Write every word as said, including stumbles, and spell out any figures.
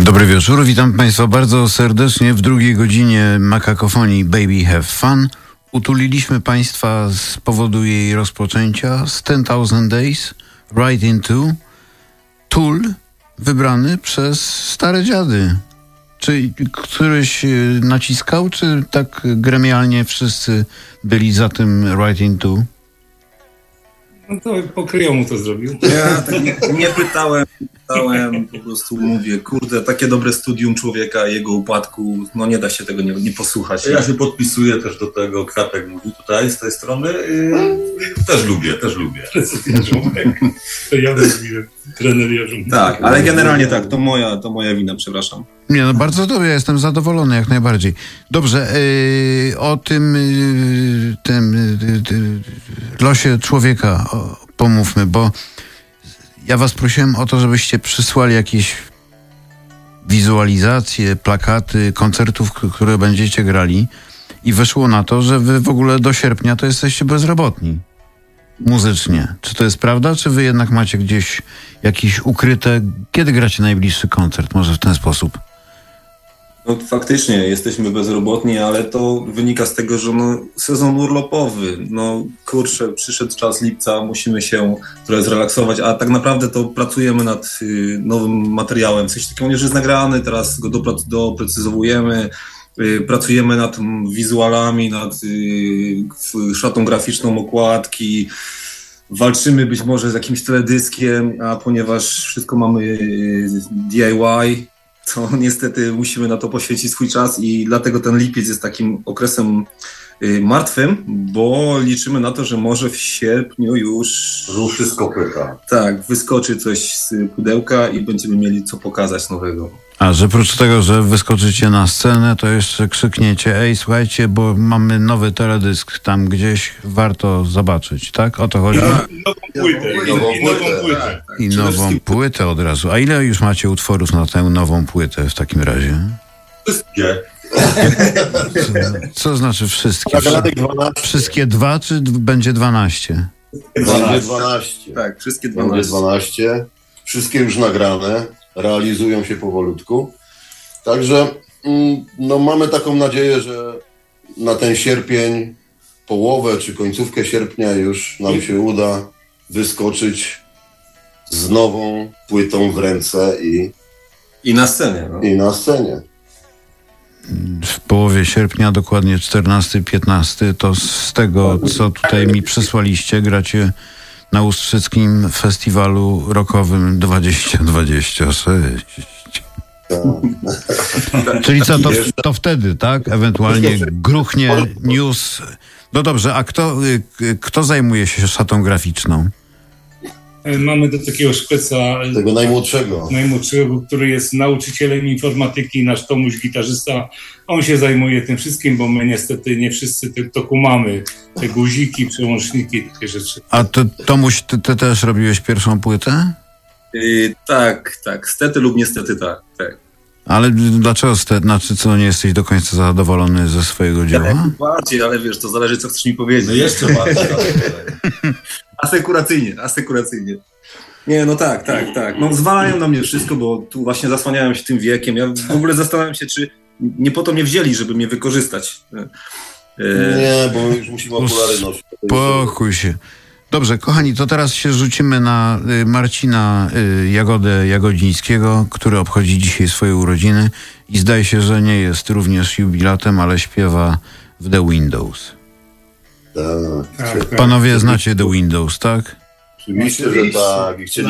Dobry wieczór, witam Państwa bardzo serdecznie w drugiej godzinie Makakofonii Baby Have Fun. Utuliliśmy Państwa z powodu jej rozpoczęcia z ten thousand Days, Right Into, Tool, wybrany przez stare dziady. Czy któryś naciskał, czy tak gremialnie wszyscy byli za tym Right Into? No to pokryją mu to zrobił. Ja tak nie, nie pytałem, pytałem, po prostu mówię, kurde, takie dobre studium człowieka, jego upadku, no nie da się tego nie, nie posłuchać. Ja się podpisuję też do tego, Kratek mówi tutaj z tej strony. Yy, też lubię, też lubię. To ja mówiłem, trener Jarząbek. Tak, ale generalnie tak, to moja, to moja wina, przepraszam. Nie, no bardzo dobrze, ja jestem zadowolony jak najbardziej. Dobrze, yy, o tym, yy, tym yy, yy, losie człowieka o, pomówmy, bo ja was prosiłem o to, żebyście przysłali jakieś wizualizacje, plakaty koncertów, k- które będziecie grali, i wyszło na to, że wy w ogóle do sierpnia to jesteście bezrobotni muzycznie. Czy to jest prawda, czy wy jednak macie gdzieś jakieś ukryte... Kiedy gracie najbliższy koncert? Może w ten sposób? No faktycznie jesteśmy bezrobotni, ale to wynika z tego, że no, sezon urlopowy, no kurczę, przyszedł czas lipca, musimy się trochę zrelaksować, a tak naprawdę to pracujemy nad y, nowym materiałem, w sensie takim, on już jest nagrany, teraz go doprac- doprecyzowujemy, y, pracujemy nad wizualami, nad y, szatą graficzną okładki, walczymy być może z jakimś teledyskiem, a ponieważ wszystko mamy y, D I Y, to niestety musimy na to poświęcić swój czas i dlatego ten lipiec jest takim okresem y, martwym, bo liczymy na to, że może w sierpniu już Ruszy z kopyta. tak, wyskoczy coś z pudełka i będziemy mieli co pokazać nowego. A, że oprócz tego, że wyskoczycie na scenę, to jeszcze krzykniecie: ej, słuchajcie, bo mamy nowy teledysk, tam gdzieś warto zobaczyć, tak? O to chodzi? Nową płytę. Nową I nową płytę, płytę. tak, tak. I Przede nową wszystkim- płytę od razu. A ile już macie utworów na tę nową płynę w takim razie? Wszystkie. Co znaczy wszystkie? Nagradek dwanaście. Wszystkie dwa, czy d- będzie dwanaście? Będzie dwanaście. Tak, wszystkie Będzie dwanaście. dwanaście. Wszystkie już nagrane. Realizują się powolutku. Także mm, no, mamy taką nadzieję, że na ten sierpień, połowę czy końcówkę sierpnia już nam się uda wyskoczyć z nową płytą w ręce i, I na scenie. No. i na scenie. W połowie sierpnia, dokładnie czternasty piętnasty, to z tego, co tutaj mi przysłaliście, gracie na Ustrzyckim Festiwalu Rockowym dwadzieścia dwadzieścia sześć. Czyli co, to, to wtedy, tak? Ewentualnie gruchnie news. No dobrze, a kto, y, y, kto zajmuje się szatą graficzną? Mamy do takiego szpeca Tego najmłodszego. najmłodszego, który jest nauczycielem informatyki, nasz Tomuś, gitarzysta. On się zajmuje tym wszystkim, bo my niestety nie wszyscy te- to kumamy. Te guziki, przełączniki, takie rzeczy. A ty, Tomuś, ty, ty też robiłeś pierwszą płytę? Y, tak, tak, stety lub niestety tak, tak. Ale dlaczego, ste, znaczy co, nie jesteś do końca zadowolony ze swojego dzieła? Bardziej, ale wiesz, to zależy, co chcesz mi powiedzieć. No jeszcze bardziej. Asekuracyjnie, asekuracyjnie. Nie, no tak, tak, tak. No zwalają na mnie wszystko, bo tu właśnie zasłaniałem się tym wiekiem. Ja w ogóle zastanawiam się, czy nie po to mnie wzięli, żeby mnie wykorzystać. E, Nie, bo już musimy okulary nosić. Pokój się. Dobrze, kochani, to teraz się rzucimy na y, Marcina y, Jagodę Jagodzińskiego, który obchodzi dzisiaj swoje urodziny i zdaje się, że nie jest również jubilatem, ale śpiewa w The Windows. Tak. Tak, tak. Panowie znacie The Windows, tak? Oczywiście, że tak. I chcieli